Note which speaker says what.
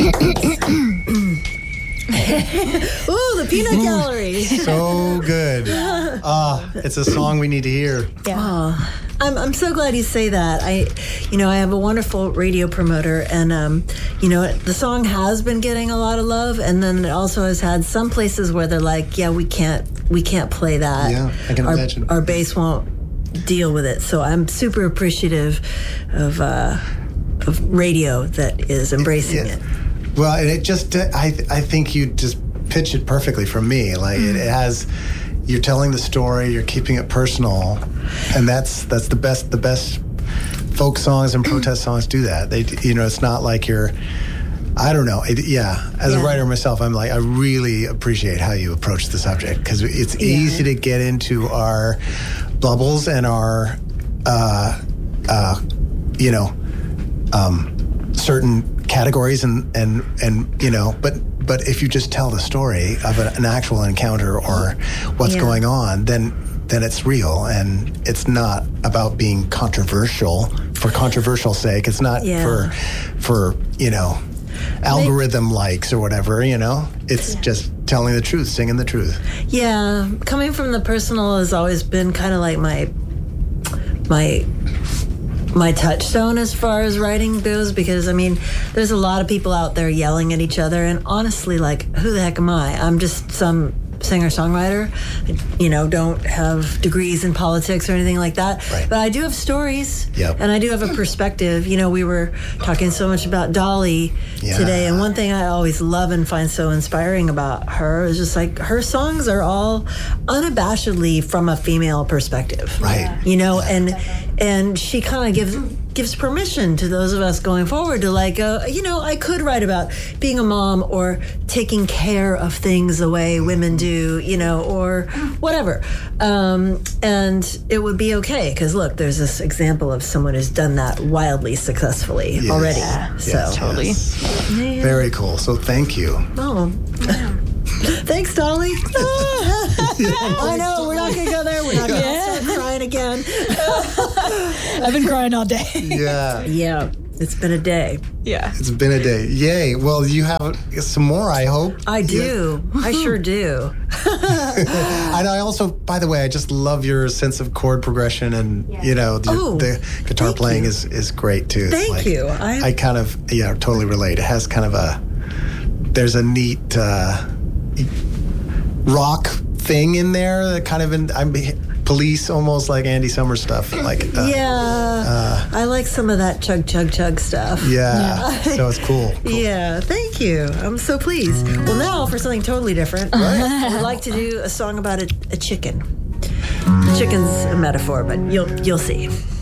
Speaker 1: Ooh, the peanut gallery.
Speaker 2: So good. It's a song we need to hear.
Speaker 1: Yeah. I'm so glad you say that. I have a wonderful radio promoter, and the song has been getting a lot of love, and then it also has had some places where they're like, yeah, we can't play that.
Speaker 2: Yeah, I can imagine.
Speaker 1: Our bass won't deal with it. So I'm super appreciative of radio that is embracing it.
Speaker 2: Well, and it just, I think you just pitch it perfectly for me. Like it has, you're telling the story, you're keeping it personal, and that's the best. The best folk songs and protest songs do that. They, it's not like you're, I don't know. As a writer myself, I'm like, I really appreciate how you approach the subject, because it's easy to get into our bubbles and our, certain categories and but if you just tell the story of an actual encounter or what's going on, then it's real, and it's not about being controversial for controversial sake. It's not for algorithm likes or whatever, It's just telling the truth, singing the truth.
Speaker 1: Yeah, coming from the personal has always been kind of like my touchstone as far as writing goes, because there's a lot of people out there yelling at each other, and honestly, like, who the heck am I? I'm just some singer-songwriter, don't have degrees in politics or anything like that.
Speaker 2: Right.
Speaker 1: But I do have stories,
Speaker 2: Yep.
Speaker 1: and I do have a perspective. We were talking so much about Dolly today, and one thing I always love and find so inspiring about her is just like her songs are all unabashedly from a female perspective.
Speaker 2: Right.
Speaker 1: And she kind of gives permission to those of us going forward to like, I could write about being a mom or taking care of things the way women do, or whatever. And it would be okay, because look, there's this example of someone who's done that wildly successfully already.
Speaker 3: Totally.
Speaker 1: Yeah.
Speaker 2: Very cool. So thank you.
Speaker 1: Oh. Thanks, Dolly. I know, we're not going to go there. We're not going to start crying again.
Speaker 3: I've been crying all day.
Speaker 2: Yeah.
Speaker 1: Yeah, it's been a day.
Speaker 3: Yeah.
Speaker 2: It's been a day. Yay. Well, you have some more, I hope.
Speaker 1: I do. I sure do.
Speaker 2: And I also, by the way, I just love your sense of chord progression, and the guitar playing is great too.
Speaker 1: Thank you.
Speaker 2: I kind of totally relate. It has kind of there's a neat rock thing in there that kind of Police, almost like Andy Summers stuff. Like
Speaker 1: I like some of that chug chug chug stuff.
Speaker 2: Yeah. So it's cool.
Speaker 1: Yeah, thank you. I'm so pleased. Well, now for something totally different, I'd like to do a song about a chicken. The chicken's a metaphor, but you'll see.